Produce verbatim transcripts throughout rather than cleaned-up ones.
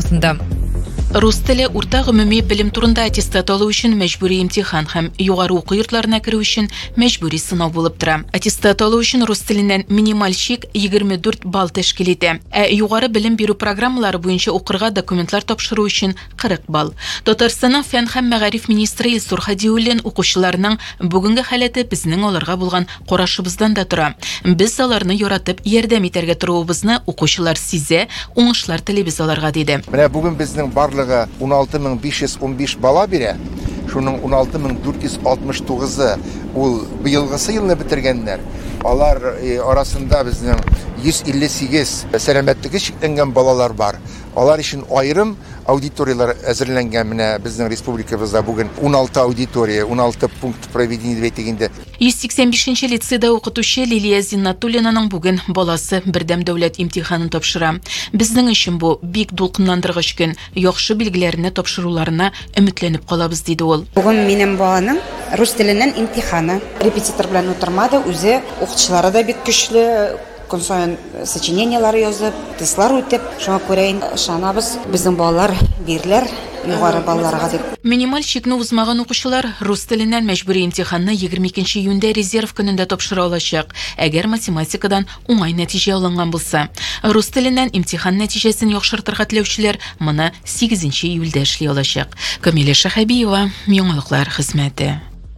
астында. Рус теле урта гомуми белем турында аттестат алу өчен мәҗбүри имтихан һәм югары уку йортларына керү өчен мәҗбүри сынау булып тора. Аттестат алу өчен рус теленнән минималь чик егерме дүрт балл тәшкил итә. Ә югары белем бирү программалары буенча укырга документлар тапшыру өчен кырык балл. Татарстанның фән һәм мәгариф министры Илсур Хәдиуллин укучыларның бүгенге халәте безнең аларга булган карашыбыздан да тора. Без аларны яратып ярдәм итәргә торабызны укучылар сизә, уңышлар телибез аларга диде. Менә бүген безнең барлыгы он алты мең биш йөз ун биш бала бирә. Шуның он алты мең дүрт йөз алтмыш тугызы ул быелгысы елны бетергәннәр. Алар арасында безнең йөз илле сигез сәламәтлеге чикләнгән балалар бар. Алар өчен аерым аудиториялар әзерләнгән. Менә безнең республикабызда бүген он алты аудитория, он алты пункт проведения дигәндә. йөз сиксән бишенче лицейда укытучы Лилия Зиннатуллинаның бүген баласы бердәм дәүләт имтиханын тапшыра. Безнең өчен бу бик дулкынландыргыч көн. Яхшы билгеләрне тапшыруларына өметләнеп калабыз, диде ул. Бүген минем баланың рус теленнән имтиханы. Репетитор белән утырмады, үзе укытучылары да бик көчле. Көн сайын сочинениялар язып, тестлар үтеп, шуңа күрә ышанабыз, безнең балалар бирәләр югары балларга дип. Минималь чикне узмаган укучылар рус теленнән мәҗбүри имтиханны егерме икенче июньдә резерв көнендә тапшыра алачак, әгәр математикадан уңай нәтиҗә алынган булса. Рус теленнән имтихан нәтиҗәсен яхшыртырга теләүчеләр моны сигезенче июльдә эшли алачак. Камилә Шәһәбиева, Яңалыклар хезмәте.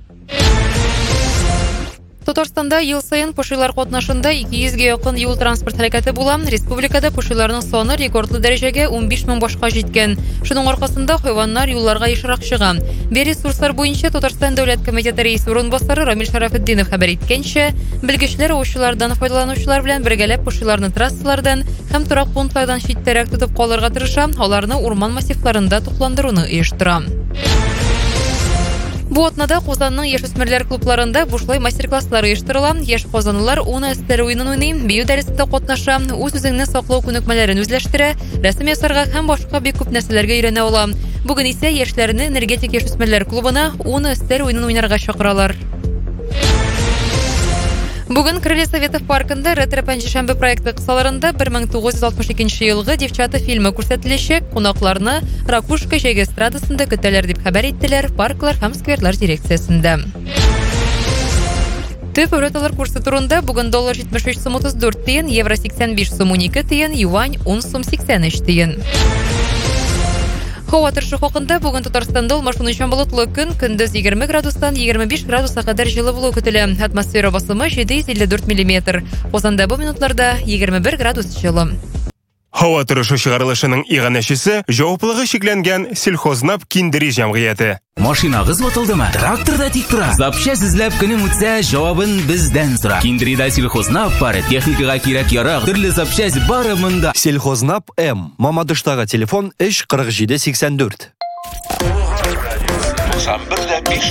Татарстанда ел сайын пошилар катнашында ике йөзгә якын юл транспорт хәрәкәте була. Республикада пошиларның саны рекордлы дәрәҗәгә ун биш мең башка җиткән. Шуның аркасында хайваннар юлларга ешрак чыга. Бер ресурслар буенча Татарстан дәүләт комитеты рәисе урынбасары Рамил Шарафетдинов хәбәр иткәнчә, белгечләр аучылардан файдаланучылар белән бергәләп пошиларны трассалардан һәм торак пунктлардан читтәрәк тотып калырга тырыша, аларны урман массивларында тукландыруны оештыра. Бу атнада Казанның яшүсмерләр клубларында бушлай мастер-класслар оештырыла. Яшь казанлылар уны өстәл уенын уйный, бию дәресендә катнаша, үз үзеңне саклау күнекмәләрен үзләштерә, рәсем ясарга һәм башка бик күп нәрсәләргә өйрәнә ала. Бүген исә яшьләрне энергетик яшүсмерләр клубына уны өстәл уенын уйнарга чакыралар. Бүген Крылья Советов паркында ретро-пәнҗешәмбе проекты кысаларында бер мең тугыз йөз алтмыш икенче елгы девчата фильмы күрсәтеләчәк. Кунакларны Ракушка җәйге эстрадасында көтәләр дип хәбәр иттеләр парклар һәм скверлар дирекциясендә. Төп валюталар курсы турында бүген доллар җитмеш өч сум утыз дүрт тиен, евро сиксән биш сум унике тиен, юань ун сум сиксән өч тиен. Һава торышы хакында бүген Татарстанда алмашынучан болытлы көн, көндез егерме градустан егерме биш градуска кадәр җылы булу көтелә. Атмосфера басымы җиде йөз илле дүрт миллиметр. Казанда бу минутларда егерме бер градус җылы. Һава торышы чыгарылышының иганәчесе җаваплылыгы шикләнгән Сельхознап киндери җәмгыяте. Машинагыз ватылдымы? Тракторда тик тора. Запчасть эзләп көнең үтсә, җавабын бездән сора. Киндерида Сельхознап бары, техникага кирәк ярак, төрле запчасть бары монда. Сельхознап М. Мамадыштагы телефон өч кырык җиде сиксән дүрт. тоқсан бер дә биш